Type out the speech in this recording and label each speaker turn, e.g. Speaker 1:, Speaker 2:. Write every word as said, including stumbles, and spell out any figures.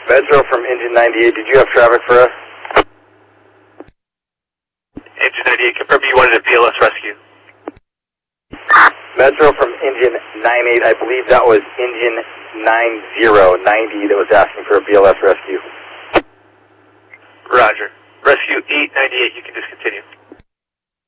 Speaker 1: Metro from Engine ninety-eight, did you have traffic for us?
Speaker 2: Engine ninety-eight, confirm you wanted a B L S rescue.
Speaker 1: Metro from Engine ninety-eight, I believe that was Engine ninety, ninety that was asking for a B L S rescue.
Speaker 2: Roger. Rescue eight ninety-eight, you can discontinue.